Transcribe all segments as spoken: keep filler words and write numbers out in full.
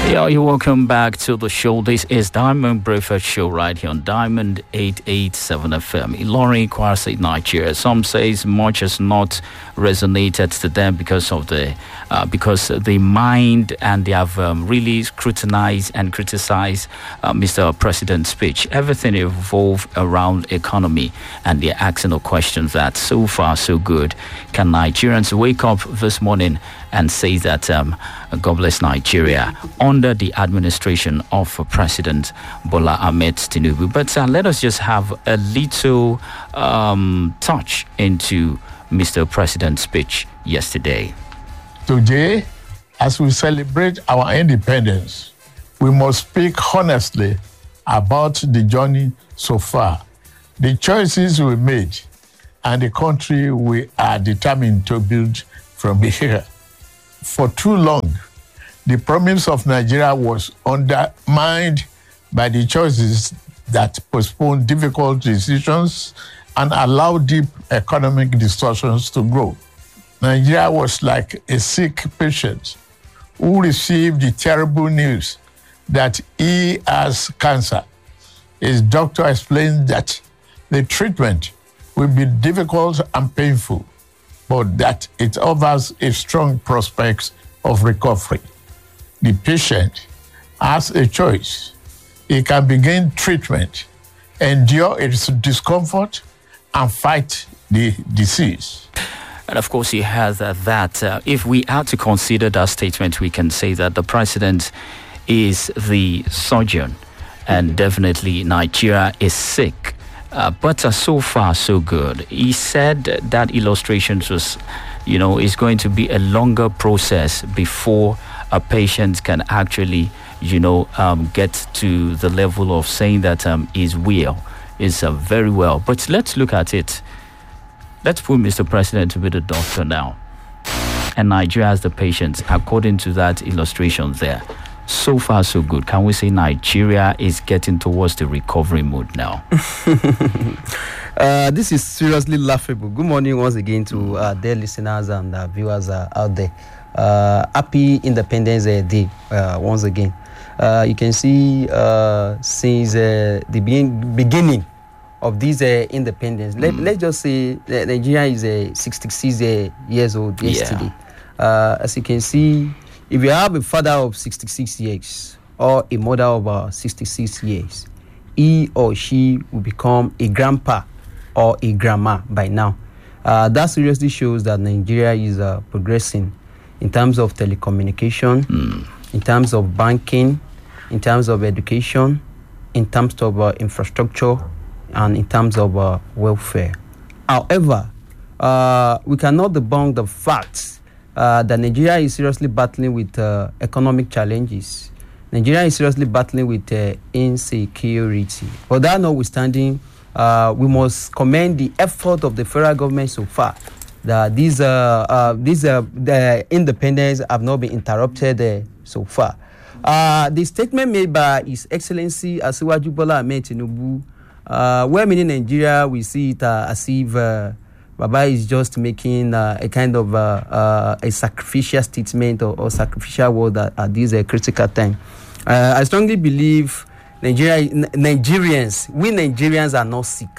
Yeah, you're welcome back to the show. This is Diamond Breakfast Show right here on Diamond eight eighty-seven F M. Ilorin, Kwara State, Nigeria. Some says much has not resonated to them because of the uh, because the mind, and they have um, really scrutinized and criticized uh, Mister President's speech. Everything evolved around economy, and they're asking the questions that so far so good. Can Nigerians wake up this morning and say that um, God bless Nigeria under the administration of President Bola Ahmed Tinubu? But uh, let us just have a little um, touch into Mister President's speech yesterday. Today, as we celebrate our independence, we must speak honestly about the journey so far, the choices we made, and the country we are determined to build from here. For too long, the promise of Nigeria was undermined by the choices that postponed difficult decisions and allowed deep economic distortions to grow. Nigeria was like a sick patient who received the terrible news that he has cancer. His doctor explained that the treatment will be difficult and painful, but that it offers a strong prospect of recovery. The patient has a choice. He can begin treatment, endure its discomfort, and fight the disease. And of course, he has uh, that. Uh, if we are to consider that statement, we can say that the president is the surgeon, and definitely Nigeria is sick. Uh, but uh, so far, so good. He said that illustrations was, you know, is going to be a longer process before a patient can actually, you know, um, get to the level of saying that um, is well, is uh, very well. But let's look at it. Let's put Mister President to be the doctor now, and Nigeria as the patient, according to that illustration there. So far, so good. Can we say Nigeria is getting towards the recovery mode now? uh, this is seriously laughable. Good morning once again to uh, their listeners and uh, viewers uh, out there. Uh, happy Independence Day uh, once again. Uh, you can see uh, since uh, the begin- beginning of this uh, independence, mm. Let, let's just say that Nigeria is uh, sixty-six uh, years old yesterday. Yeah. Uh, as you can see, if you have a father of sixty-six years or a mother of uh, sixty-six years, he or she will become a grandpa or a grandma by now. Uh, that seriously shows that Nigeria is uh, progressing in terms of telecommunication, mm. in terms of banking, in terms of education, in terms of uh, infrastructure, and in terms of uh, welfare. However, uh, we cannot debunk the fact uh, that Nigeria is seriously battling with uh, economic challenges. Nigeria is seriously battling with uh, insecurity. But that notwithstanding, uh, we must commend the effort of the federal government so far, that these uh, uh, these uh, the independence have not been interrupted uh, so far. Uh, the statement made by His Excellency Asiwaju Bola Ahmed Tinubu, uh, where many in Nigeria we see it uh, as if uh, Baba is just making uh, a kind of uh, uh, a sacrificial statement or, or sacrificial word at, at this uh, critical time. Uh, I strongly believe Nigeria, N- Nigerians, we Nigerians are not sick,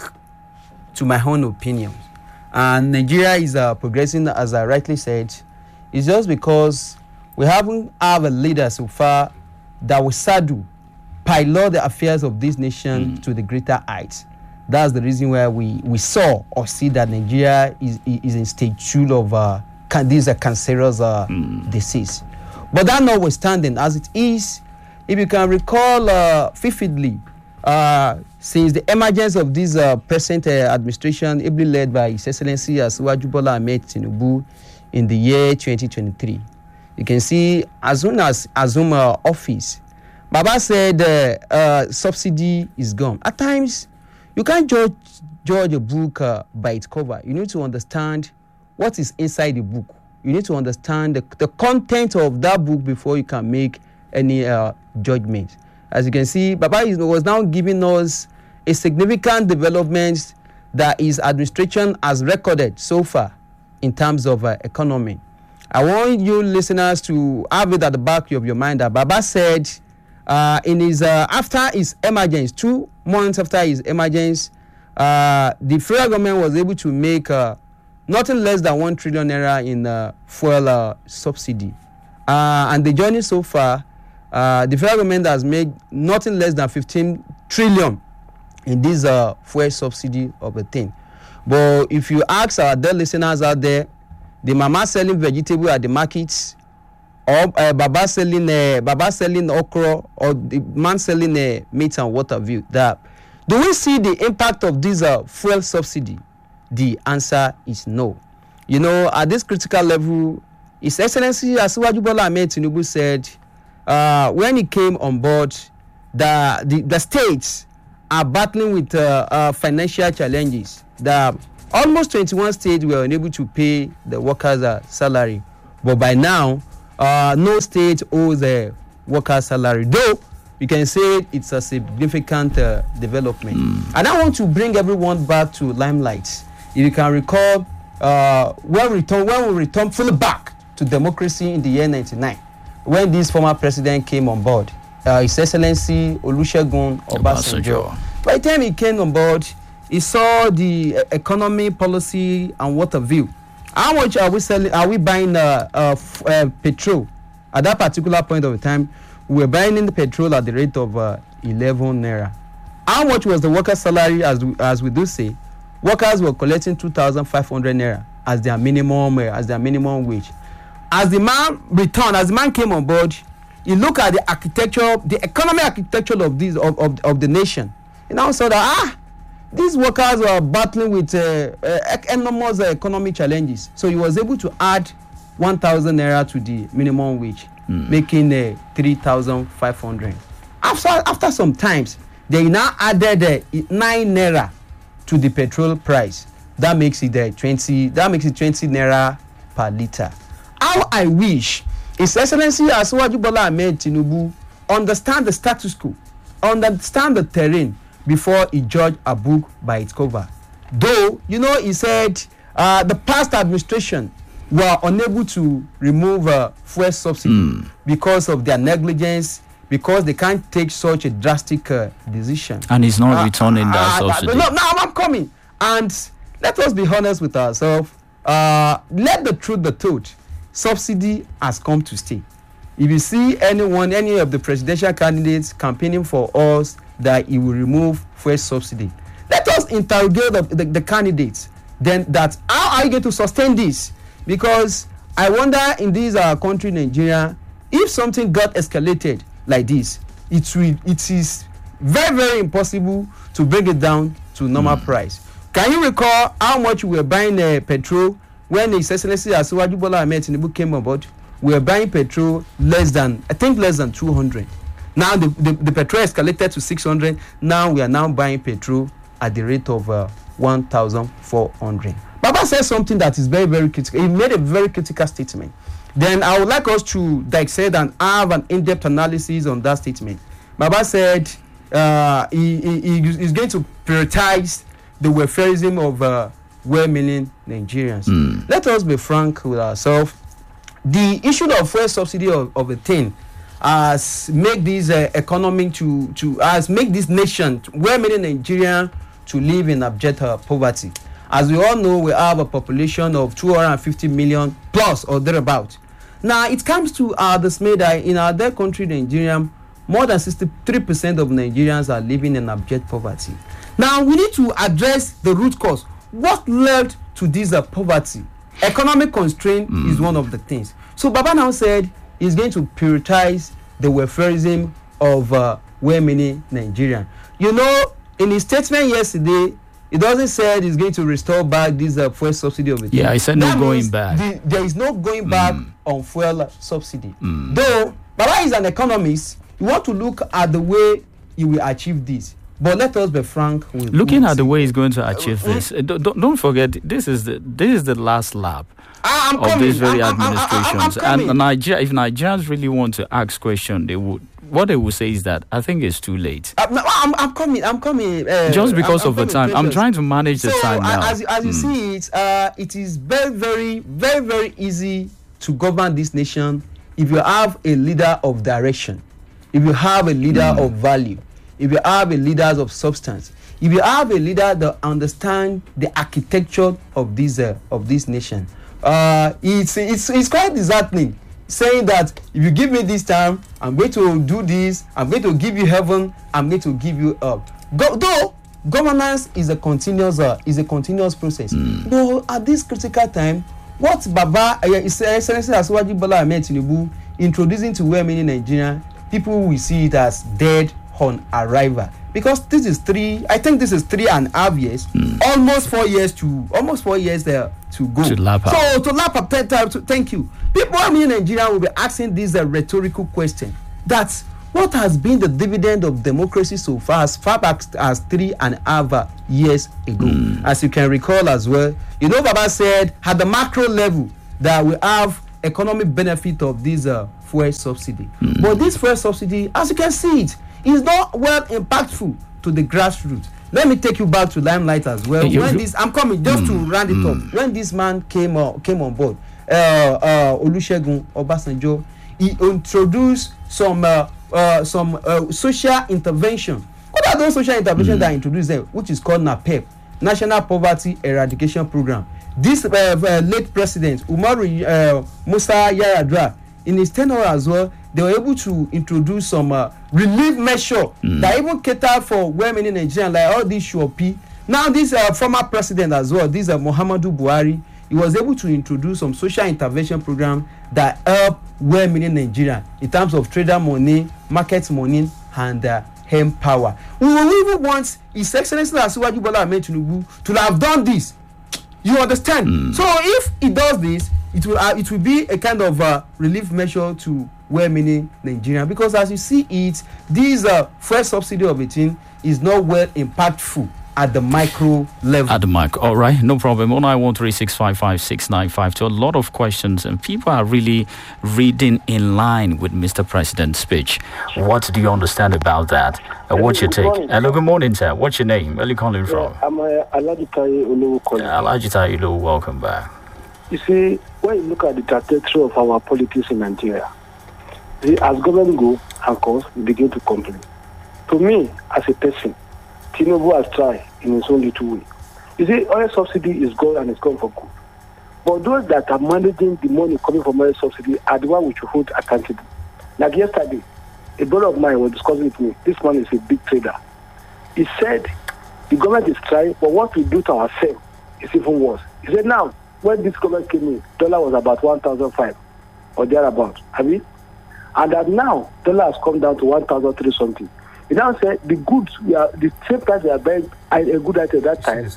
to my own opinion. And Nigeria is uh, progressing, as I rightly said. It's just because we haven't have a leader so far that will saddle, pilot the affairs of this nation mm. to the greater heights. That's the reason why we, we saw or see that Nigeria is is in stage two of uh, can, this uh, cancerous uh, mm. disease. But that notwithstanding, as it is, if you can recall uh, vividly, uh, since the emergence of this uh, present uh, administration, ably led by His Excellency Asiwaju Bola Ahmed Tinubu in the year twenty twenty-three, you can see as soon as assume uh, office, Baba said uh, uh, subsidy is gone. At times, you can't judge, judge a book uh, by its cover. You need to understand what is inside the book. You need to understand the, the content of that book before you can make any uh, judgment. As you can see, Baba is, was now giving us a significant development that his administration has recorded so far in terms of uh, economy. I want you listeners to have it at the back of your mind that Baba said uh, in his uh, after his emergence, two months after his emergence, uh, the federal government was able to make uh, nothing less than one trillion naira in uh, fuel uh, subsidy, uh, and the journey so far, uh, the federal government has made nothing less than fifteen trillion in this uh, fuel subsidy of a thing. But if you ask our dear listeners out there, the mama selling vegetable at the markets, or uh, baba selling uh, baba selling okra, or the man selling uh, meat and water view, that do we see the impact of this uh, fuel subsidy? The answer is no. You know, at this critical level, His Excellency Asiwaju Bola Ahmed Tinubu said uh, when he came on board, the the, the states are battling with uh, uh, financial challenges. The almost twenty-one states were unable to pay the workers' uh, salary, but by now, uh, no state owes a workers' salary. Though you can say it's a significant uh, development. Mm. And I want to bring everyone back to limelight. If you can recall, uh, when we return, when we return fully back to democracy in the year ninety-nine, when this former president came on board, uh, His Excellency Olusegun Obasanjo. By the time he came on board, he saw the uh, economy, policy, and what have you. How much are we selling? Are we buying uh, uh, f- uh, petrol? At that particular point of time, we were buying in the petrol at the rate of uh, eleven naira. How much was the worker's salary? As we, as we do say, workers were collecting two thousand five hundred naira as their minimum uh, as their minimum wage. As the man returned, as the man came on board, he looked at the architecture, the economic architecture of this of, of, of the nation. He now saw that ah, these workers were battling with uh, uh, enormous uh, economic challenges. So he was able to add one thousand naira to the minimum wage, mm. making uh, three thousand five hundred. After after some times, they now added uh, nine naira to the petrol price. That makes it uh, twenty. That makes it twenty naira per liter. How I wish His Excellency Asiwaju Bola Ahmed Tinubu understand the status quo, understand the terrain before he judge a book by its cover. Though, you know, he said uh, the past administration were unable to remove uh, fuel subsidy mm. because of their negligence, because they can't take such a drastic uh, decision. And he's not uh, returning uh, that uh, subsidy. No, now I'm coming. And let us be honest with ourselves. Uh, let the truth be told. Subsidy has come to stay. If you see anyone, any of the presidential candidates campaigning for us that he will remove fuel subsidy, let us interrogate the, the, the candidates. Then that how are you going to sustain this? Because I wonder in this uh, country, Nigeria, if something got escalated like this, it will it is very very impossible to bring it down to normal mm. price. Can you recall how much we were buying uh, petrol when His Excellency Asiwaju Bola Ahmed Tinubu came on board? We were buying petrol less than, I think less than two hundred. Now the, the, the petrol escalated to six hundred. Now we are now buying petrol at the rate of uh, one thousand four hundred. Baba said something that is very, very critical. He made a very critical statement. Then I would like us to dissect and have an in-depth analysis on that statement. Baba said uh, he, he, he is going to prioritize the welfareism of uh, well-meaning Nigerians. Mm. Let us be frank with ourselves. The issue of fuel subsidy of, of a thing has make this uh, economy to to has make this nation well-meaning Nigerian to live in abject uh, poverty. As we all know, we have a population of two hundred fifty million plus or thereabout. Now it comes to our dismay that in our dear country, Nigeria, more than sixty-three percent of Nigerians are living in abject poverty. Now we need to address the root cause. What led to this uh, poverty? Economic constraint mm. is one of the things. So Baba now said he's going to prioritize the welfareism of uh, well-meaning Nigerian. You know, in his statement yesterday, it doesn't say he's going to restore back this uh, fuel subsidy of it. Yeah, I said no going back. The, there is no going back mm. on fuel subsidy. Mm. Though Baba is an economist, you want to look at the way he will achieve this. But let us be frank with looking at the way he's going to achieve uh, this. Uh, don't, don't forget, this is the this is the last lap I'm of coming, these very I'm, administrations. I'm, I'm, I'm and Nigeria, if Nigerians really want to ask questions, they would. What they will say is that I think it's too late. Uh, no, I'm, I'm coming. I'm coming. Uh, Just because I'm, of I'm the time, precious. I'm trying to manage the so, time now. As, as you mm. see it, uh, it is very, very, very, very easy to govern this nation if you have a leader of direction, if you have a leader mm. of value, if you have a leader of substance, if you have a leader that understands the architecture of this uh, of this nation. Uh, it's it's it's quite disheartening saying that if you give me this time, I'm going to do this, I'm going to give you heaven, I'm going to give you up. Go, though governance is a continuous uh, is a continuous process. Mm. But at this critical time, what Baba uh, Excellency Asiwaju Bola Ahmed Tinubu introducing to well-meaning Nigeria, people will see it as dead on arrival. Because this is three, I think this is three and a half years, mm. almost four years to almost four years there to go. To lap up. So to lap up, ten times. Thank you. People I mean in Nigeria will be asking this a rhetorical question: that what has been the dividend of democracy so far, as far back as three and a half years ago? Mm. As you can recall as well, you know, Baba said at the macro level that we have economic benefit of this uh, fuel subsidy, mm. but this fuel subsidy, as you can see it, is not well impactful to the grassroots. Let me take you back to Limelight as well. You, when you, this, I'm coming just mm, to round it mm. up. When this man came uh, came on board, uh, uh, Olusegun Obasanjo, he introduced some uh, uh, some uh, social intervention. What are those social interventions mm. that are introduced there, which is called NAPEP, National Poverty Eradication Program? This uh, uh, late president Umaru uh, Musa Yar'Adua, in his tenure as well, they were able to introduce some uh, relief measure mm. that even cater for well-meaning Nigerians, like all these Shopi. Now, this uh, former president as well, this uh, Muhammadu Buhari, he was able to introduce some social intervention program that help well-meaning Nigeria in terms of trader money, market money, and uh, hand power. We will even want His Excellency Asiwaju Bola Ahmed Tinubu to have done this. You understand? Mm. So if he does this, it will uh, it will be a kind of uh, relief measure to well-meaning Nigeria, because as you see it, this uh, first subsidy of eighteen is not well impactful at the micro level. At the micro, all right, no problem. oh nine one three six five five six nine five two. A lot of questions, and people are really reading in line with Mister President's speech. What do you understand about that? Uh, what's your take? Hello, good morning, sir. What's your name? Where are you calling from? Yeah, I'm uh, Alhaji Taye Olowo calling. Uh, Alhaji Taye Olowo, welcome back. You see, when you look at the trajectory of our politics in Nigeria, see, as government go and course, we begin to complain. To me, as a person, Tinubu has tried in his own little way. You see, oil subsidy is gone and it's gone for good. But those that are managing the money coming from oil subsidy are the ones we should hold accountable. Like yesterday, a brother of mine was discussing with me. This man is a big trader. He said, the government is trying, but what we do to ourselves is even worse. He said, now, when this government came in, dollar was about one thousand five or thereabout. Have you? And that now, dollar has come down to one thousand three something. He now said the goods we are the same price we are buying a good item at that time is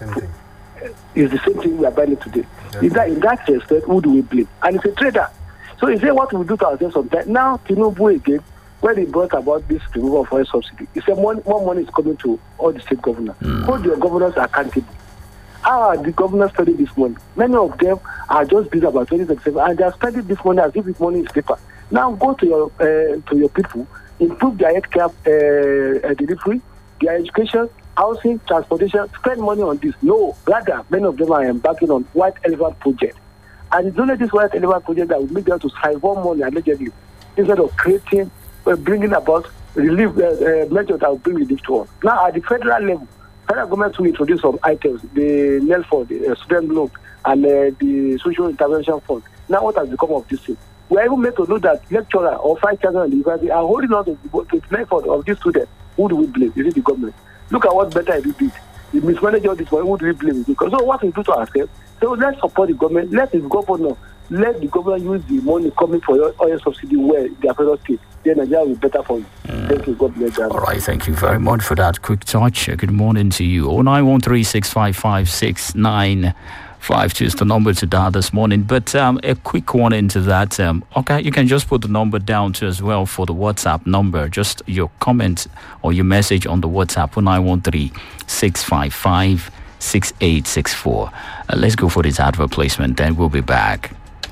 the same thing we are buying it today. In that, in that respect, who do we blame? And it's a trader. So he said what we do to ourselves sometimes. Now Tinubu again, when he brought about this removal of oil subsidy, he said more, more money is coming to all the state governors. Mm. Hold your governors accountable. How are the governors spending this money? Many of them are just busy about twenty twenty-seven and they are spending this money as if this money is paper. Now go to your uh, to your people, improve their healthcare uh, uh, delivery, their education, housing, transportation, spend money on this. No, rather, many of them are embarking on White Elephant project. And it's only this White Elephant project that will make them to siphon money allegedly, instead of creating, uh, bringing about relief uh, uh, measures that will bring relief to us. Now, at the federal level, federal government will introduce some items, the N E L Fund, the uh, student loan, and uh, the social intervention fund. Now, what has become of this thing? We are even made to know that lecturer or five thousand in the university are holding on to the life of these students. Who do we blame? Is it the government? Look at what better we did. We mismanage all this money. Who do we blame? Because so what we do to ourselves? So let's support the government. Let the governor, let the government use the money coming for your oil subsidy where their federal state. Then Nigeria will be better for you. Mm. Thank you. God bless you. All right. Thank you very much for that quick touch. Good morning to you. oh nine one three six five five six nine five two is the number to dial this morning. But um, a quick one into that. Um, okay, you can just put the number down too as well for the WhatsApp number. Just your comment or your message on the WhatsApp oh nine one three six five five six eight six four. Uh, let's go for this advert placement, then we'll be back.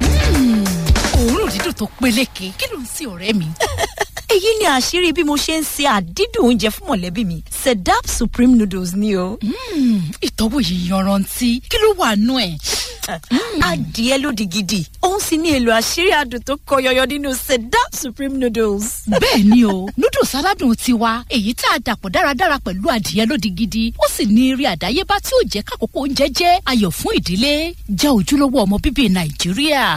Òórùn dídùn tó peléke, kí ló ń sí ọ̀rẹ́ mi? Èyí ni àṣírí bí mo ṣe ń ṣe àdídùn oúnjẹ fún mọ̀lẹ́bí mi. Sedap Supreme Noodles ni o. Ìtọ́wò yìí yanrantí, kí ló wà nú ẹ̀? adìẹ lódì gidi òun sì ní èlò àṣírí adùn tó kọ yọyọ nínú sedap supreme noodles. bẹ́ẹ̀ ni o noodles aládùn tiwa èyí tá a dàpọ̀ dáradára pẹ̀lú adìẹ lódì gidi ó sì ní eré àdáyébá tí ó jẹ́ kákòókò oúnjẹ jẹ́ ayọ̀ fún ìdílé jẹ́ ojúlówó ọmọ bíbí nàìjíríà.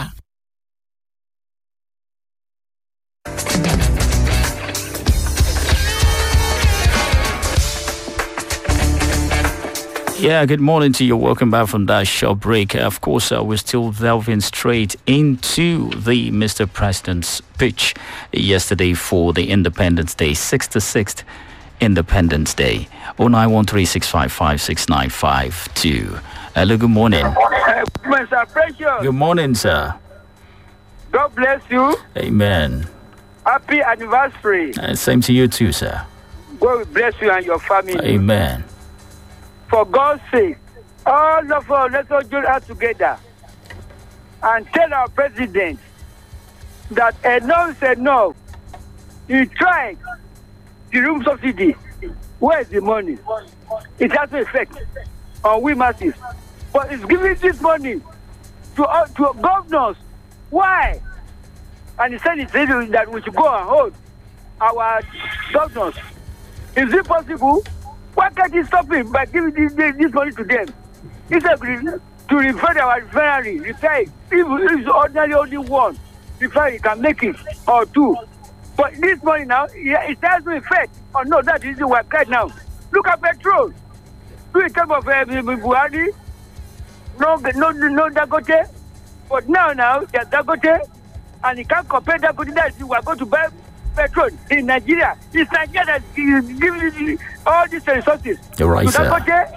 Yeah, good morning to you. Welcome back from that short break. Of course, uh, we're still delving straight into the Mister President's speech yesterday for the Independence Day, sixty-sixth Independence Day. oh nine one three six five five six nine five two. Hello, good morning. Uh, Mister Precious. Good morning, sir. God bless you. Amen. Happy anniversary. Uh, same to you too, sir. God bless you and your family. Amen. For God's sake, all of us, let us join us together and tell our president that enough is enough. He tried the room subsidy. Where is the money? It has no effect on we masses. But it's giving this money to, uh, to governors. Why? And he said that we should go and hold our governors. Is it possible? Why can't he stop him by giving this, this money to them? Instead of to refer our refinery, repair it. If it's ordinarily only one refinery can make it, or two. But this money now, it has no effect. Oh no, that is the work right now. Look at petrol. Do in terms of uh, Buhari, no, no, no Dagote. But now, now, there's Dagote, and you can't compare Dagote that you are going to buy petrol in Nigeria. It's Nigeria that is giving all these resources. You're right, sir.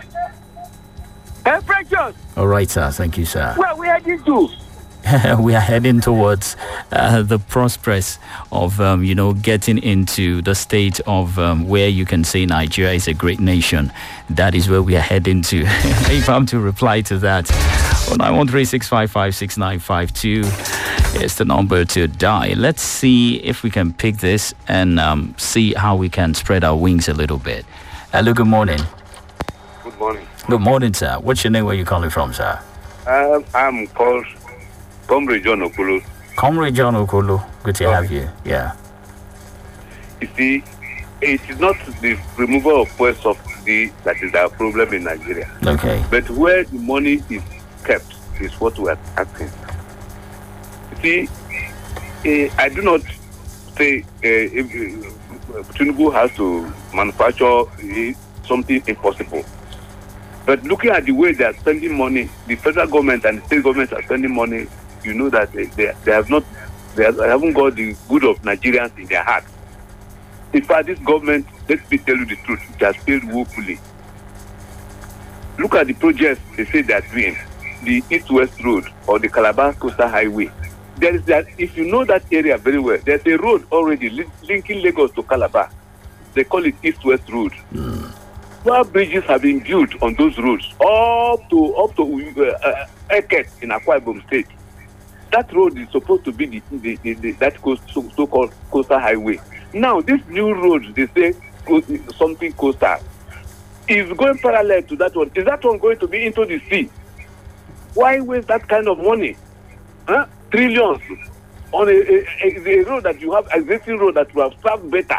And precious. All right, sir. Thank you, sir. Where we heading to? We are heading towards uh, the prospect of, um, you know, getting into the state of um, where you can say Nigeria is a great nation. That is where we are heading to. If I'm to reply to that, oh nine one three six five five six nine five two is the number to dial. Let's see if we can pick this and um, see how we can spread our wings a little bit. Hello, good morning. Good morning. Good morning, sir. What's your name? Where are you calling from, sir? Um, I'm called Comrade John Okolo. Comrade John Okolo. Good to Okay. have you. Yeah. You see, it is not the removal of fuel subsidy that is our problem in Nigeria. Okay. But where the money is kept is what we are asking. You see, uh, I do not say uh, if, uh, Tinubu has to manufacture uh, something impossible. But looking at the way they are spending money, the federal government and the state governments are spending money, you know that they, they, they have not, they, have, they haven't got the good of Nigerians in their heart. In fact, this government, let me tell you the truth, it has failed woefully. Look at the projects they say they are doing, the East-West Road or the Calabar Coastal Highway. There is that, if you know that area very well, there's a road already li- linking Lagos to Calabar. They call it East-West Road. Mm. Twelve bridges have been built on those roads up to up to uh, uh, Eket in Akwa Ibom State. That road is supposed to be the, the, the, the that coast, so, so-called coastal highway. Now, this new road, they say something coastal, is going parallel to that one. Is that one going to be into the sea? Why waste that kind of money? Huh? Trillions on a, a, a, a road that you have, existing road that will have served better.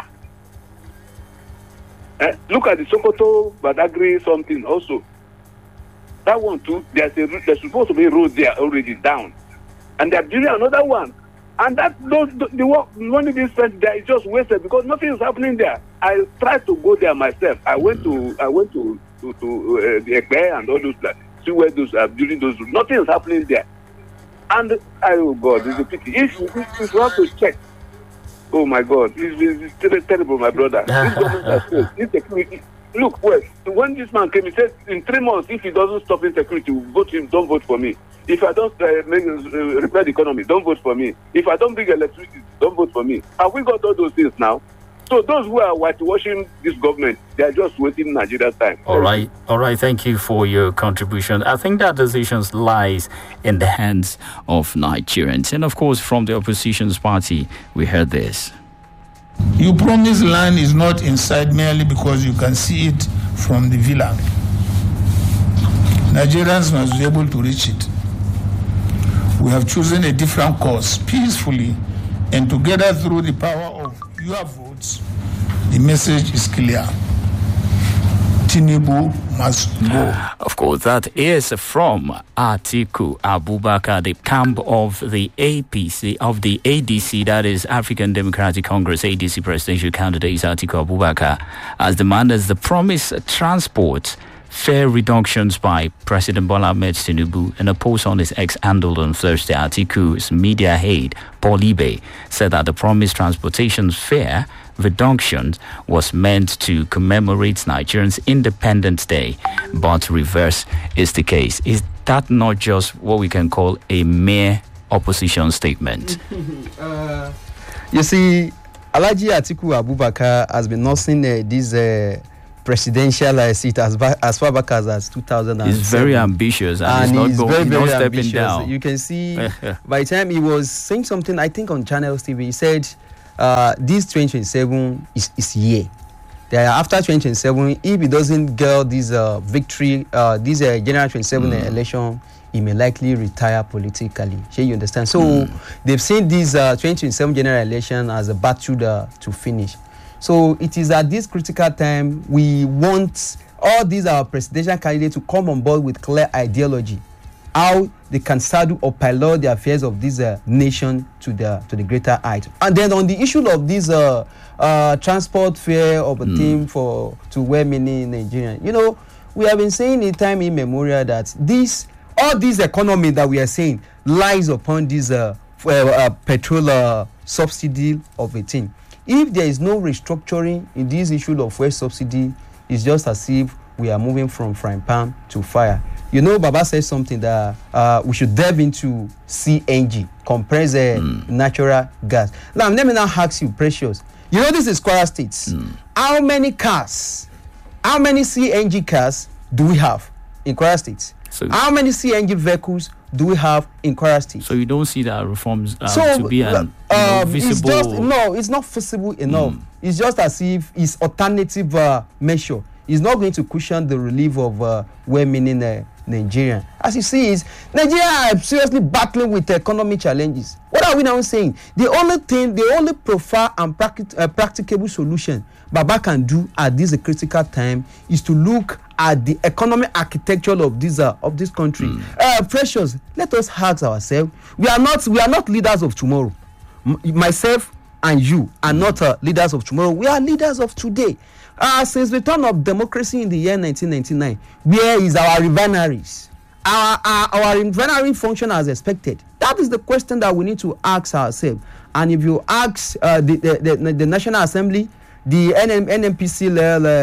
Eh? Look at the Sokoto Badagry something also. That one too, there's, a, there's supposed to be a road there already down. And they're building another one. And that those, the, the work, money being spent there is just wasted because nothing is happening there. I tried to go there myself. I went to I went to to, to uh, the Ekbe and all those places, see where those are uh, building those. Nothing is happening there. And oh God, it's a pity. If, if, if you have to check, oh my God, it's, it's, it's terrible, my brother. This government has failed. Insecurity. Look, well, when this man came, he said in three months, if he doesn't stop insecurity, vote him. Don't vote for me. If I don't uh, make, uh, repair the economy, don't vote for me. If I don't bring electricity, don't vote for me. Have we got all those things now? So those who are whitewashing this government, they are just wasting Nigeria's time. All right. All right. Thank you for your contribution. I think that decision lies in the hands of Nigerians. And of course, from the opposition's party, we heard this. You promise land is not inside merely because you can see it from the villa. Nigerians must be able to reach it. We have chosen a different course peacefully, and together through the power of your votes, the message is clear. Tinubu must go. Of course, that is from Atiku Abubakar, the camp of the A P C, of the A D C, that is African Democratic Congress, A D C presidential candidate Atiku Abubakar, has demanded the promised transport fare reductions by President Bola Ahmed Tinubu. In a post on his ex handle on Thursday, Atiku's media aide, Paul Ibe, said that the promised transportation fare reduction was meant to commemorate Nigerians' Independence Day, but reverse is the case. Is that not just what we can call a mere opposition statement? uh, you see, Alhaji Atiku Abubakar has been nursing uh, this uh, presidential uh, seat as, ba- as far back as, as two thousand seven. He's very ambitious and, and he's not, he's going, very, he's very not stepping ambitious. down. You can see by the time he was saying something, I think on Channels T V, he said, Uh, this twenty twenty-seven is, is year. There, after twenty twenty-seven, if he doesn't get this uh, victory, uh, this uh, January twenty-seventh mm. election, he may likely retire politically. Sure, you understand? So mm. they've seen this uh, twenty twenty-seven general election as a battle uh, to finish. So it is at this critical time we want all these our presidential candidates to come on board with clear ideology, how they can saddle or pilot the affairs of this uh, nation to the to the greater height. And then on the issue of this uh, uh, transport fare of a mm. team for to where many Nigerians, you know, we have been saying in time immemorial that this all this economy that we are saying lies upon this uh, uh, uh, petrol uh, subsidy of a thing. If there is no restructuring in this issue of fuel subsidy, it's just as if we are moving from frying pan to fire. You know, Baba said something that uh, we should delve into C N G, compressed uh, mm. natural gas. Now, let me now ask you, Precious. You know, this is Kwara State. Mm. How many cars, how many C N G cars do we have in Kwara State? So, how many C N G vehicles do we have in Kwara State? So you don't see that reforms uh, so, to be an, um, you know, visible... It's just, no, it's not feasible enough. Mm. It's just as if it's alternative uh, measure. It's not going to cushion the relief of uh, well-meaning uh, Nigeria. As you see, is Nigeria are seriously battling with economic challenges. What are we now saying? The only thing, the only preferred and practic- uh, practicable solution Baba can do at this uh, critical time is to look at the economic architecture of this uh, of this country. Mm. Uh, Precious, let us ask ourselves: we are not we are not leaders of tomorrow. M- myself and you are not uh, leaders of tomorrow. We are leaders of today. Uh, since the return of democracy in the year nineteen ninety-nine, where is our refineries? Our, our, our refinery function as expected? That is the question that we need to ask ourselves. And if you ask uh, the, the, the, the National Assembly, the N M P C uh,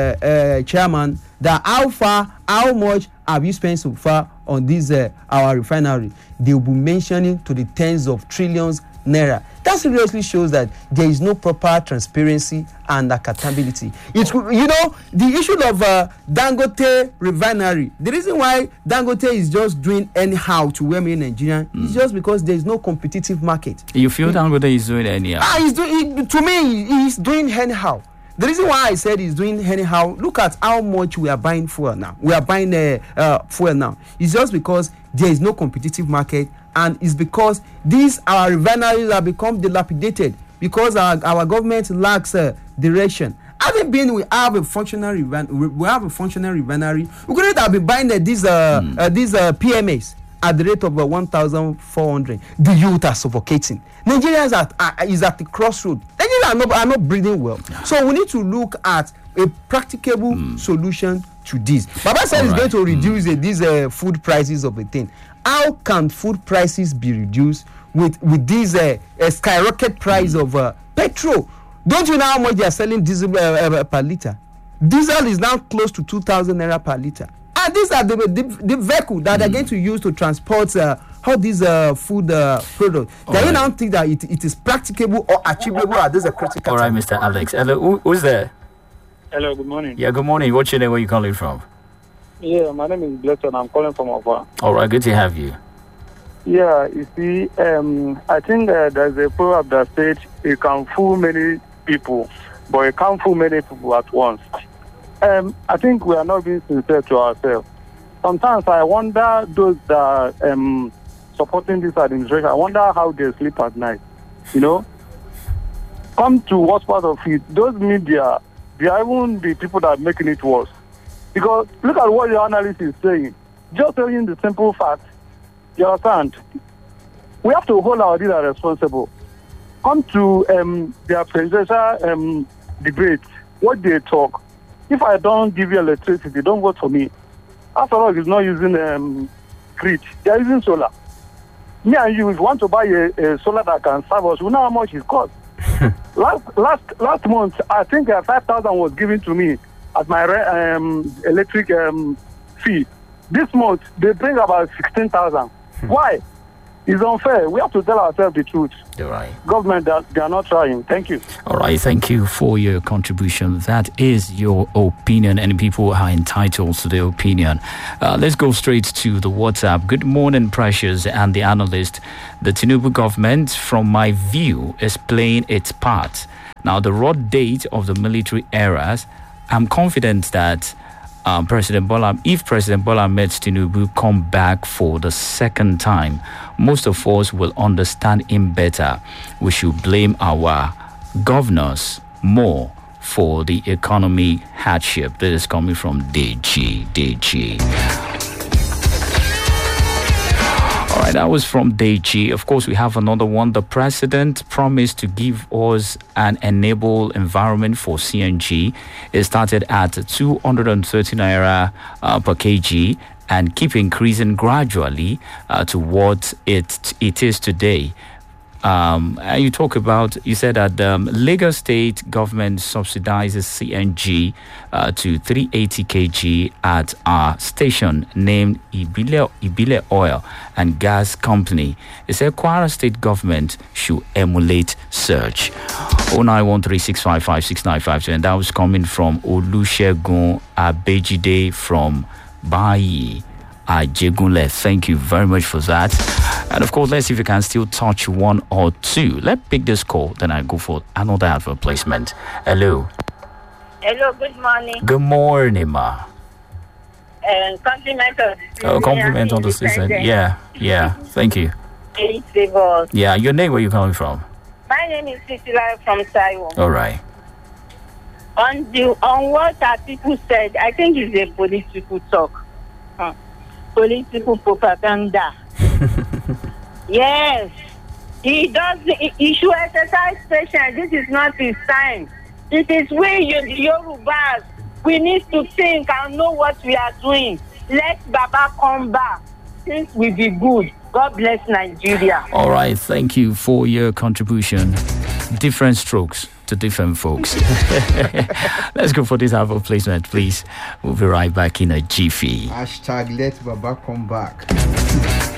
uh, chairman, that how far, how much have you spent so far on this uh, our refinery? They will be mentioning to the tens of trillions naira. That seriously shows that there is no proper transparency and accountability. It's, you know, the issue of uh, Dangote refinery, the reason why Dangote is just doing anyhow to women in Nigeria mm. is just because there is no competitive market. You feel Dangote is doing anyhow? Ah, he's doing, he, to me, he's doing anyhow. The reason why I said he's doing anyhow, look at how much we are buying fuel now. We are buying uh, uh, fuel now. It's just because there is no competitive market, and it's because these our refineries have become dilapidated because our, our government lacks uh, direction. Having been, we have a functional refinery. We have a functional refinery. We couldn't have been buying uh, these uh, mm. uh, these uh, P M As at the rate of uh, one thousand four hundred. The youth are suffocating. Nigeria is at, uh, is at the crossroad. Nigeria are not, are not breathing well. So we need to look at a practicable mm. solution to this. Baba said he's right. going to reduce mm. uh, these uh, food prices of the thing. How can food prices be reduced with, with this uh, uh, skyrocket price mm. of uh, petrol? Don't you know how much they are selling diesel uh, uh, per liter? Diesel is now close to two thousand naira per liter. And these are the, the, the vehicle that mm. they're going to use to transport uh, all these uh, food uh, products. They right. don't think that it, it is practicable or achievable at this uh, critical All right, time. Mister Alex. Hello, Who, who's there? Hello, good morning. Yeah, good morning. What's your name? Where are you calling from? Yeah, my name is Blesson. I'm calling from Ova. All right, good to have you. Yeah, you see, um, I think uh, there's a proverb that says you can fool many people, but you can't fool many people at once. Um, I think we are not being sincere to ourselves. Sometimes I wonder those that um, supporting this administration, I wonder how they sleep at night. You know, come to what's part of it. Those media, they are even the people that are making it worse. Because look at what the analyst is saying. Just telling the simple fact, you understand? We have to hold our leader responsible. Come to um, their presidential um, debate, what they talk. If I don't give you electricity, don't vote for me. After all, it's not using um, grid. They are using solar. Me and you, if you want to buy a, a solar that can serve us, we know how much it costs. last last last month, I think uh, five thousand was given to me as my um, electric um, fee. This month, they bring about sixteen thousand. Why? It's unfair. We have to tell ourselves the truth. You're right. Government, they are, they are not trying. Thank you. All right. Thank you for your contribution. That is your opinion, and people are entitled to their opinion. Uh, let's go straight to the WhatsApp. Good morning, Precious and the analyst. The Tinubu government, from my view, is playing its part. Now, the raw date of the military eras, I'm confident that Um, President Bola, if President Bola Ahmed Tinubu come back for the second time, most of us will understand him better. We should blame our governors more for the economy hardship. This is coming from D G. D G. All right, that was from D G. Of course, we have another one. The president promised to give us an enable environment for C N G. It started at two hundred thirty naira uh, per kg and keep increasing gradually uh, to what it it is today. Um, and you talk about, you said that um, Lagos State government subsidizes C N G uh, to three hundred eighty kilograms at our station named Ibile, Ibile Oil and Gas Company. It said Kwara State government should emulate search. oh nine one three six five five six nine five two, and that was coming from Olusegun Abejide from Bayi. Ajegunle. Thank you very much for that. And of course, let's see if we can still touch one or two. Let's pick this call, then I go for another advert placement. Hello. Hello, good morning. Good morning, ma. Uh, compliment on the Oh, compliment on the season. Yeah, yeah. Thank you. Eight favors. Yeah, your name, where you coming from? My name is Titila from Taiwan. All right. On the on what our people said, I think it's a political talk. Huh. Political propaganda. Yes. He does, he, he should exercise patience. This is not his time. It is we, you, the Yorubas. We need to think and know what we are doing. Let Baba come back. Things will be good. God bless Nigeria. All right. Thank you for your contribution. Different strokes to different folks. Let's go for this album placement, please. We'll be right back in a jiffy. Hashtag let Baba come back.